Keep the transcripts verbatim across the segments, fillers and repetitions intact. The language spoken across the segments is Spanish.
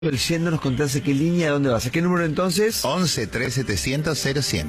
El cien nos contaste qué línea, dónde vas. ¿A qué número entonces? once, tres, setecientos, cero cien.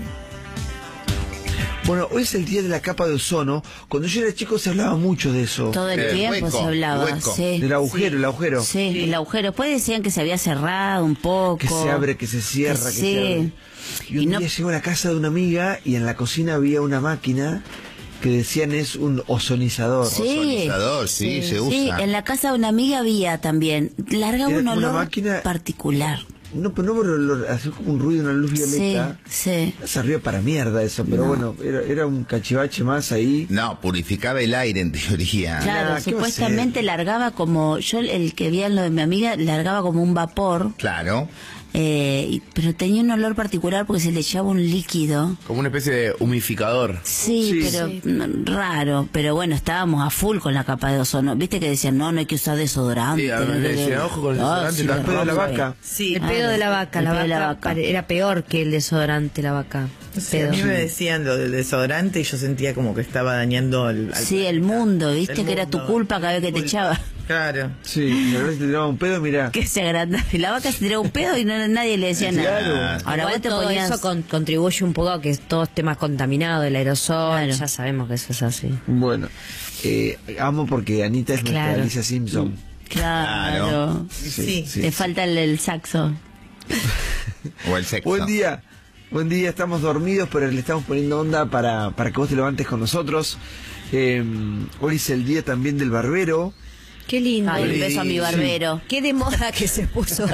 Bueno, hoy es el día de la capa de ozono. Cuando yo era chico se hablaba mucho de eso. Todo el, El tiempo hueco, se hablaba, hueco. sí. Del agujero, sí. el agujero. Sí, sí, el agujero. Después decían que se había cerrado un poco. Que se abre, que se cierra, que, que se sí. abre. Y un Y no... día llego a la casa de una amiga y en la cocina había una máquina que decían es un ozonizador. Sí, Ozonizador, sí, sí, se sí, usa. en la casa de una amiga había también. Largaba Era un como una olor máquina- particular. No, pero no por el olor, hacía como un ruido, una luz violeta. Sí, sí. No servía para mierda eso, pero No. bueno, era, era un cachivache más ahí. No, purificaba el aire en teoría. Claro, Nah, ¿qué va a supuestamente ser? largaba como, yo el que vi en lo de mi amiga, largaba como un vapor, Claro. eh, y- pero tenía un olor particular porque se le echaba un líquido. Como una especie de humificador. Sí, Sí. pero Sí. mm, raro, pero bueno, estábamos a full con la capa de ozono. Viste que decían, no, no hay que usar desodorante. Sí, a mí no me hay que- decían, ojo con el Ah, desodorante, sí, el le pedo de la rompe. vaca. Sí, El Ah, pedo de la vaca, el la pedo de vaca, la vaca. pare- era peor que el desodorante, la vaca. sí, a Pedo. mí me decían lo del desodorante y yo sentía como que estaba dañando al, al Sí, el mundo, viste El que era tu mundo. culpa cada vez que te Culpa. echaba. Claro. Sí, la verdad que te tiraba un pedo, mira. Que se agrandaba. Y la vaca se tiraba un pedo y no, nadie le decía nada. Claro. Ahora Igual vos te todo ponías... eso con- contribuye un poco a que todo esté más contaminado, el aerosol, Claro. ya sabemos que eso es así. Bueno, eh, amo porque Anita es nuestra Claro. Lisa Simpson. Claro. Claro. Sí. sí. Te falta el, el saxo. O el sexo. Buen día, buen día, estamos dormidos, pero le estamos poniendo onda para, para que vos te levantes con nosotros. Eh, hoy es el día también del barbero. Qué lindo. Ay, un Sí, beso a mi sí. barbero. Qué de moda que se puso.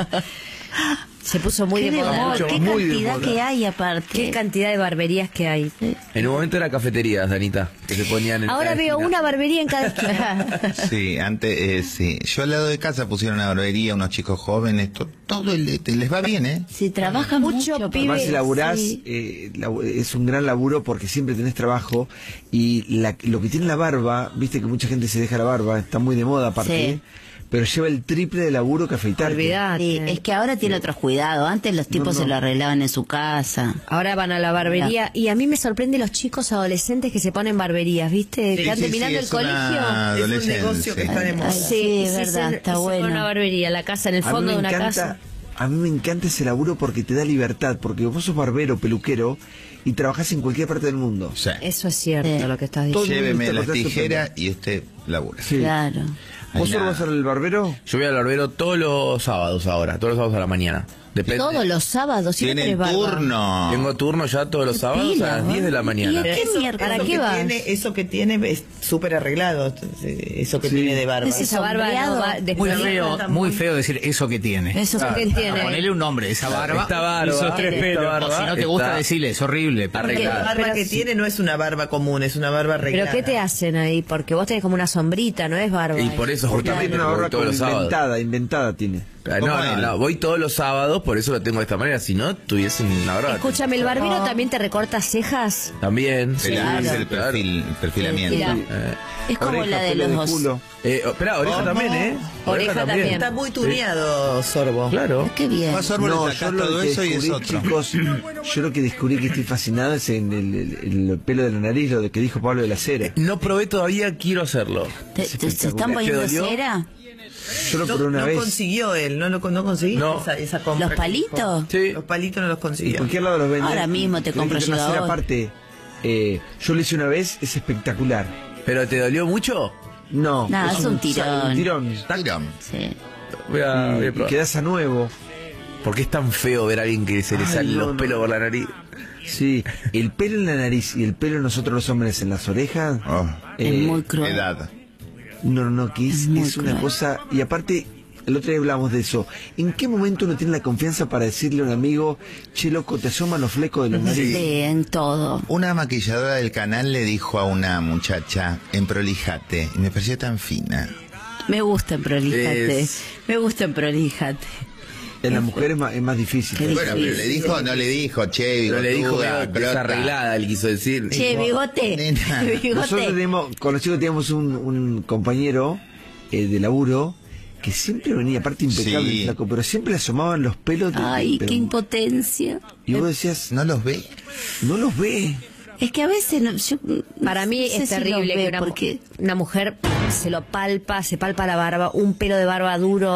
Se puso muy Qué de de moda. moda, mucho, qué muy de cantidad moda. que hay aparte. Qué cantidad de barberías que hay. En un momento era cafeterías, Danita, que se ponían en Ahora cada veo esquina. una barbería en cada esquina. Sí, antes, eh, sí. Yo al lado de casa pusieron una barbería, unos chicos jóvenes, to- todo el- te- les va bien, ¿eh? Si trabajan Mucho mucho, pibe. Además, si laburás, sí. eh, labu- es un gran laburo porque siempre tenés trabajo. Y la- lo que tiene la barba, viste que mucha gente se deja la barba, está muy de moda aparte, Sí. pero lleva el triple de laburo que afeitarte. Olvidate. Sí, es que ahora tiene otros cuidados. Antes los tipos No, no. se lo arreglaban en su casa. Ahora van a la barbería y a mí me sorprende los chicos adolescentes que se ponen barberías, ¿viste? Sí, que están sí, terminando sí, el es una colegio. Es un adolescencia. negocio que está de moda. Ay, sí, es verdad, se- está se bueno. pone una barbería, la casa en el A mí fondo me de una encanta, casa. a mí me encanta ese laburo porque te da libertad, porque vos sos barbero, peluquero y trabajás en cualquier parte del mundo. Sí. Eso es cierto Sí. lo que estás Todo diciendo. el mundo Lléveme está las cortando tijeras y usted labura. Sí. Claro. Ay, ¿Vos solo nada. vas al barbero? Yo voy al barbero todos los sábados ahora, todos los sábados a la mañana. Depende. Todos los sábados, siempre Tienen barba. turno. Tengo turno ya todos los sábados Pila, a las ¿no? diez de la mañana. ¿Y qué Eso- mierda? ¿Para eso qué que vas? tiene- eso que tiene es súper arreglado, eso que Sí. tiene de barba. Ese Esa barba sombreado. no va- de- Muy de- feo, está muy muy- feo decir eso que tiene. Eso ¿Qué tiene? Ponele un nombre, esa barba. Esta barba, esos tres esta pelos. barba O si no te gusta está decirle, es horrible. pero- arreglada. La barba Pero que sí. tiene no es una barba común, es una barba ¿Pero arreglada. qué te hacen ahí? Porque vos tenés como una sombrita, no es barba. Y por eso Porque justamente tiene una voy barba todos como los sábados. inventada, inventada tiene. Ah, ¿Cómo No, es? no, no, voy todos los sábados, por eso lo tengo de esta manera. Si no, tuviese una barba. Escúchame, ¿el barbero también te recorta cejas? También. El, sí, es el claro. perfil, el perfilamiento. Mira. Eh, Es como Oreja, la de pelo los... culo. eh, oh, espera, oreja ¿Cómo? también, ¿eh? Oreja también. Está muy tuneado, Sorbo. Claro. Qué bien. Vos, Sorbo, le No, sacás yo lo todo que eso y es descubrí, otro. chicos, yo lo que descubrí que estoy fascinado es en el, el- el pelo de la nariz, lo de que dijo Pablo de la Cera. No probé todavía, quiero hacerlo. ¿Te, te- se están ¿Te poniendo dolió? cera? Yo lo No, probé una no vez. consiguió él, no, lo no conseguiste No. esa, esa compra. ¿Los que palitos? dijo. Sí. Los palitos no los En consiguió. cualquier lado los venden. Ahora mismo te Tiene compro que tener una cera llegador. aparte. Eh, yo lo hice una vez, es espectacular. ¿Pero te dolió mucho? No, No, es un tirón. Un tirón. Tirón. Sí. Voy a, voy a Y, y probar. quedás a nuevo. ¿Por qué es tan feo ver a alguien que se le Ay, salen no, los no. pelos por la nariz? Sí, el pelo en la nariz y el pelo en nosotros los hombres en las orejas. Oh, Es eh, muy cruel. edad. No, no, no, que es, Es muy es una cruel. cosa. Y aparte, el otro día hablamos de eso. ¿En qué momento uno tiene la confianza para decirle a un amigo, che, loco, te asoman los flecos de la nariz? Sí, en todo. Una maquilladora del canal le dijo a una muchacha, emprolijate, y me pareció tan fina. Me gusta en prolijate. Es- Me gusta en prolijate. En las mujeres es más, es más difícil. Qué Bueno, pero le dijo, no le dijo, che, Pero le dijo bigotuda, medio crota. desarreglada, él quiso decir. Che, bigote. Nena. Bigote. Nosotros teníamos, con los chicos teníamos un, un compañero eh, de laburo que siempre venía, aparte impecable Sí. el flaco, pero siempre le asomaban los pelos. de- Ay, pero- qué impotencia. Y vos decías, ¿No los ve? no los ve. Es que a veces no- yo, Para mí no sé es si terrible lo ve que una, porque una mujer se lo palpa, se palpa la barba, un pelo de barba duro.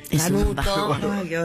Es un Canuto. bajón. Ay, qué